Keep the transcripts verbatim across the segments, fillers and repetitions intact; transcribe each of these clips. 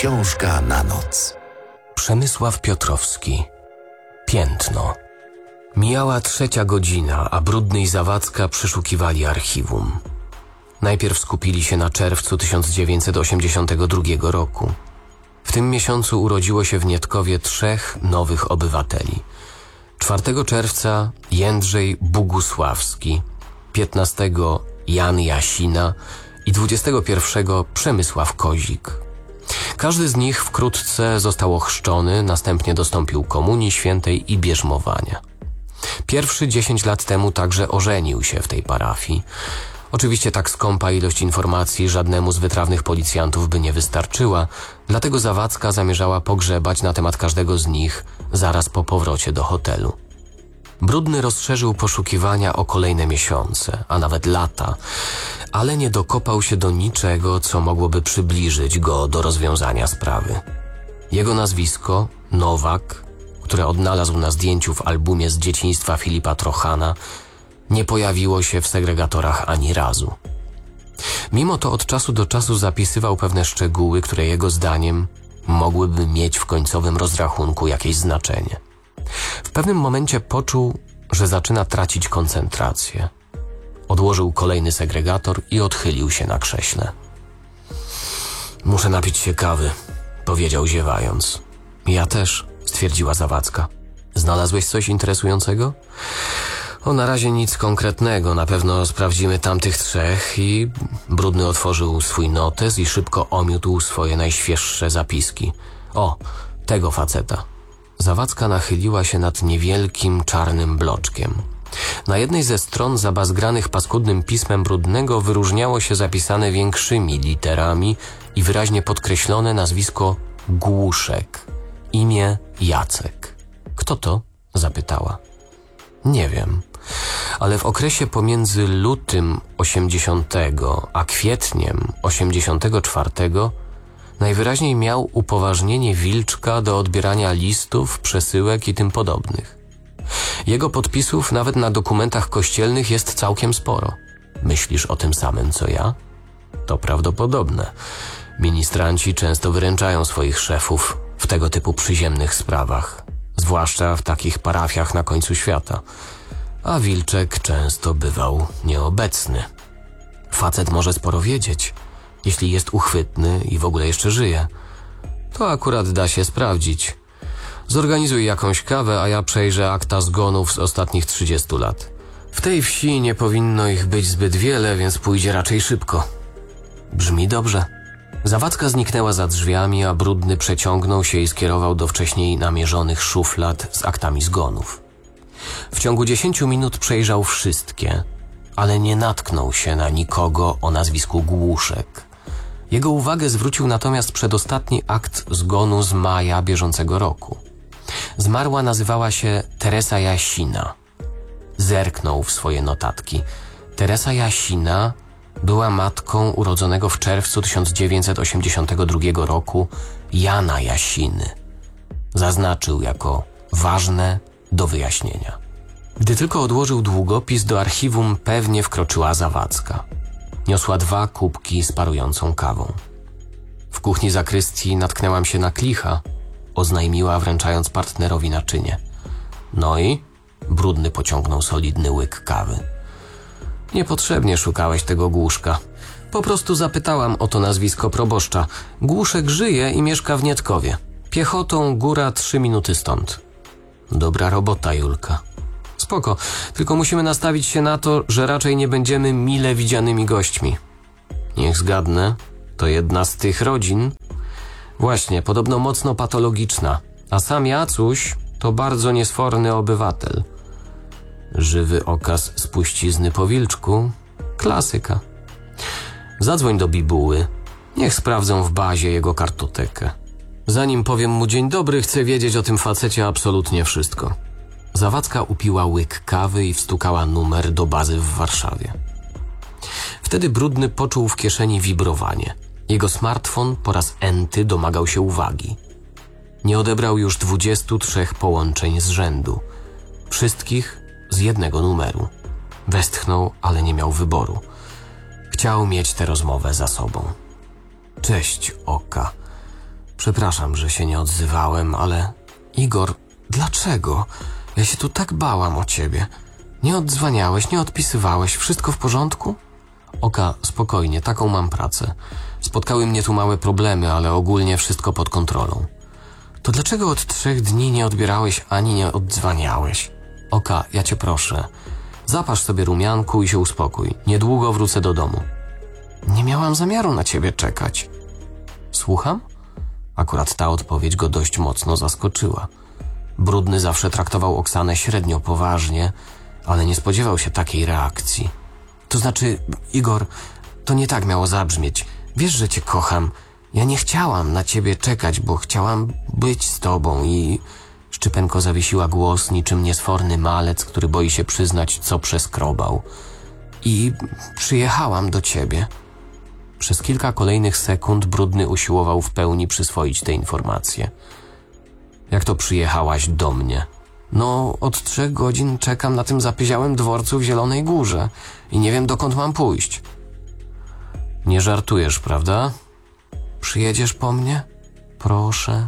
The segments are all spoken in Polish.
Książka na noc. Przemysław Piotrowski. Piętno. Mijała trzecia godzina, a Brudny i Zawadzka przeszukiwali archiwum. Najpierw skupili się na czerwcu tysiąc dziewięćset osiemdziesiątego drugiego roku. W tym miesiącu urodziło się w Nietkowie trzech nowych obywateli. czwartego czerwca Jędrzej Bugusławski, piętnastego Jan Jasina i dwudziestego pierwszego Przemysław Kozik. Każdy z nich wkrótce został ochrzczony, następnie dostąpił komunii świętej i bierzmowania. Pierwszy dziesięć lat temu także ożenił się w tej parafii. Oczywiście tak skąpa ilość informacji żadnemu z wytrawnych policjantów by nie wystarczyła, dlatego Zawadzka zamierzała pogrzebać na temat każdego z nich zaraz po powrocie do hotelu. Brudny rozszerzył poszukiwania o kolejne miesiące, a nawet lata, ale nie dokopał się do niczego, co mogłoby przybliżyć go do rozwiązania sprawy. Jego nazwisko, Nowak, które odnalazł na zdjęciu w albumie z dzieciństwa Filipa Trochana, nie pojawiło się w segregatorach ani razu. Mimo to od czasu do czasu zapisywał pewne szczegóły, które jego zdaniem mogłyby mieć w końcowym rozrachunku jakieś znaczenie. W pewnym momencie poczuł, że zaczyna tracić koncentrację. Odłożył kolejny segregator i odchylił się na krześle. Muszę napić się kawy, powiedział ziewając. Ja też, stwierdziła Zawadzka. Znalazłeś coś interesującego? O, na razie nic konkretnego. Na pewno sprawdzimy tamtych trzech i... Brudny otworzył swój notes i szybko omiótł swoje najświeższe zapiski. O, tego faceta. Zawadzka nachyliła się nad niewielkim czarnym bloczkiem. Na jednej ze stron zabazgranych paskudnym pismem Brudnego wyróżniało się zapisane większymi literami i wyraźnie podkreślone nazwisko Głuszek. Imię Jacek. Kto to? Zapytała. Nie wiem, ale w okresie pomiędzy lutym osiemdziesiątego a kwietniem osiemdziesiątego czwartego najwyraźniej miał upoważnienie Wilczka do odbierania listów, przesyłek i tym podobnych. Jego podpisów nawet na dokumentach kościelnych jest całkiem sporo. Myślisz o tym samym, co ja? To prawdopodobne. Ministranci często wyręczają swoich szefów w tego typu przyziemnych sprawach, zwłaszcza w takich parafiach na końcu świata. A Wilczek często bywał nieobecny. Facet może sporo wiedzieć, jeśli jest uchwytny i w ogóle jeszcze żyje. To akurat da się sprawdzić. Zorganizuj jakąś kawę, a ja przejrzę akta zgonów z ostatnich trzydziestu lat. W tej wsi nie powinno ich być zbyt wiele, więc pójdzie raczej szybko. Brzmi dobrze. Zawadzka zniknęła za drzwiami, a Brudny przeciągnął się i skierował do wcześniej namierzonych szuflad z aktami zgonów. W ciągu dziesięciu minut przejrzał wszystkie, ale nie natknął się na nikogo o nazwisku Głuszek. Jego uwagę zwrócił natomiast przedostatni akt zgonu z maja bieżącego roku. Zmarła nazywała się Teresa Jasina. Zerknął w swoje notatki. Teresa Jasina była matką urodzonego w czerwcu tysiąc dziewięćset osiemdziesiątego drugiego roku Jana Jasiny. Zaznaczył jako ważne do wyjaśnienia. Gdy tylko odłożył długopis, do archiwum pewnie wkroczyła Zawadzka. Niosła dwa kubki z parującą kawą. W kuchni zakrystii natknęłam się na Klicha, oznajmiła, wręczając partnerowi naczynie. No i? Brudny pociągnął solidny łyk kawy. Niepotrzebnie szukałeś tego Głuszka. Po prostu zapytałam o to nazwisko proboszcza. Głuszek żyje i mieszka w Nietkowie. Piechotą góra trzy minuty stąd. Dobra robota, Julka. Spoko, tylko musimy nastawić się na to, że raczej nie będziemy mile widzianymi gośćmi. Niech zgadnę, to jedna z tych rodzin. Właśnie, podobno mocno patologiczna, a sam Jacuś to bardzo niesforny obywatel. Żywy okaz spuścizny po Wilczku? Klasyka. Zadzwoń do bibuły, niech sprawdzą w bazie jego kartotekę. Zanim powiem mu dzień dobry, chcę wiedzieć o tym facecie absolutnie wszystko. Zawadzka upiła łyk kawy i wstukała numer do bazy w Warszawie. Wtedy Brudny poczuł w kieszeni wibrowanie. Jego smartfon po raz enty domagał się uwagi. Nie odebrał już dwudziestu trzech połączeń z rzędu. Wszystkich z jednego numeru. Westchnął, ale nie miał wyboru. Chciał mieć tę rozmowę za sobą. Cześć, Oka. Przepraszam, że się nie odzywałem, ale... Igor, dlaczego? Ja się tu tak bałam o ciebie. Nie odzwaniałeś, nie odpisywałeś. Wszystko w porządku? Oka, spokojnie, taką mam pracę. Spotkały mnie tu małe problemy, ale ogólnie wszystko pod kontrolą. To dlaczego od trzech dni nie odbierałeś ani nie odzwaniałeś? Oka, ja cię proszę. Zapasz sobie rumianku i się uspokój. Niedługo wrócę do domu. Nie miałam zamiaru na ciebie czekać. Słucham? Akurat ta odpowiedź go dość mocno zaskoczyła. Brudny zawsze traktował Oksanę średnio poważnie, ale nie spodziewał się takiej reakcji. To znaczy, Igor, to nie tak miało zabrzmieć. Wiesz, że cię kocham. Ja nie chciałam na ciebie czekać, bo chciałam być z tobą i... Szczypenko zawiesiła głos niczym niesforny malec, który boi się przyznać, co przeskrobał. I przyjechałam do ciebie. Przez kilka kolejnych sekund Brudny usiłował w pełni przyswoić te informacje. Jak to przyjechałaś do mnie? No, od trzech godzin czekam na tym zapyziałym dworcu w Zielonej Górze i nie wiem, dokąd mam pójść. Nie żartujesz, prawda? Przyjedziesz po mnie? Proszę.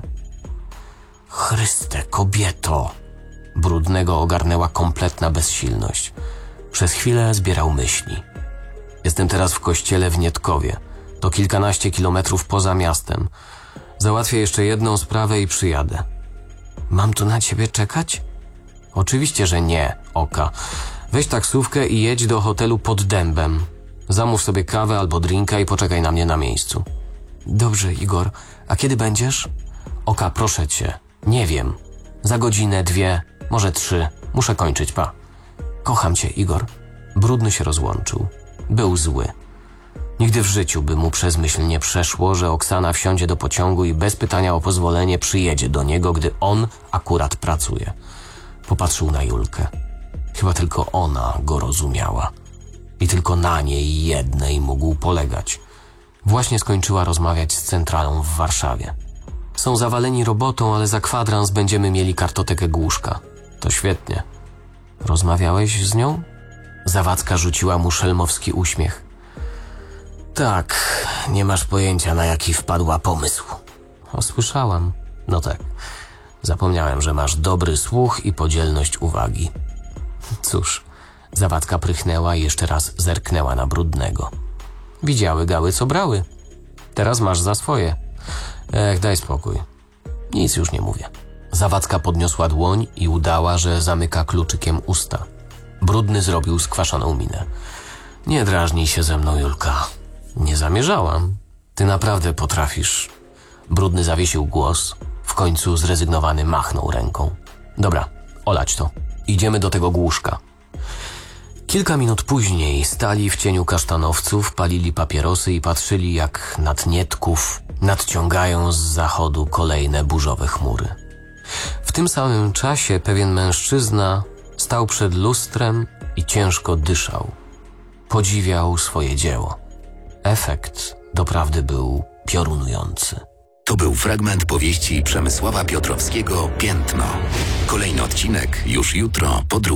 Chryste, kobieto! Brudnego ogarnęła kompletna bezsilność. Przez chwilę zbierał myśli. Jestem teraz w kościele w Nietkowie. To kilkanaście kilometrów poza miastem. Załatwię jeszcze jedną sprawę i przyjadę. Mam tu na ciebie czekać? Oczywiście, że nie, Oka. Weź taksówkę i jedź do hotelu pod Dębem. Zamów sobie kawę albo drinka i poczekaj na mnie na miejscu. Dobrze, Igor. A kiedy będziesz? Oka, proszę cię. Nie wiem. Za godzinę, dwie, może trzy. Muszę kończyć, pa. Kocham cię, Igor. Brudny się rozłączył. Był zły. Nigdy w życiu by mu przez myśl nie przeszło, że Oksana wsiądzie do pociągu i bez pytania o pozwolenie przyjedzie do niego, gdy on akurat pracuje. Popatrzył na Julkę. Chyba tylko ona go rozumiała. I tylko na niej jednej mógł polegać. Właśnie skończyła rozmawiać z centralą w Warszawie. Są zawaleni robotą, ale za kwadrans będziemy mieli kartotekę Głuszka. To świetnie. Rozmawiałeś z nią? Zawadzka rzuciła mu szelmowski uśmiech. Tak, nie masz pojęcia, na jaki wpadła pomysł. O, słyszałam. No tak. Zapomniałem, że masz dobry słuch i podzielność uwagi. Cóż, Zawadzka prychnęła i jeszcze raz zerknęła na Brudnego. Widziały gały, co brały. Teraz masz za swoje. Ech, daj spokój. Nic już nie mówię. Zawadzka podniosła dłoń i udała, że zamyka kluczykiem usta. Brudny zrobił skwaszoną minę. Nie drażnij się ze mną, Julka. Nie zamierzałam. Ty naprawdę potrafisz. Brudny zawiesił głos. W końcu zrezygnowany machnął ręką. Dobra, olać to. Idziemy do tego Głuszka. Kilka minut później stali w cieniu kasztanowców, palili papierosy i patrzyli, jak nad Nietków nadciągają z zachodu kolejne burzowe chmury. W tym samym czasie pewien mężczyzna stał przed lustrem i ciężko dyszał. Podziwiał swoje dzieło. Efekt doprawdy był piorunujący. To był fragment powieści Przemysława Piotrowskiego Piętno. Kolejny odcinek już jutro po drugiej.